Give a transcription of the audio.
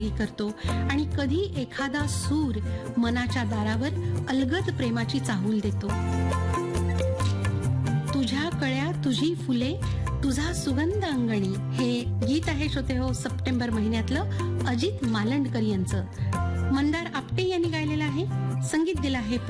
करतो आणि कधी एखादा सूर मनाच्या दारावर अलगद प्रेमाची चाहूल देतो. तुझ्या कळ्या तुझी फुले तुझा सुगंध अंगणी हे गीत आहे श्रोते हो सप्टेंबर महिन्यातलं अजित मालंडकर यांचं. मंदार आपटे यांनी गायलेलं आहे. संगीत दिलं आहे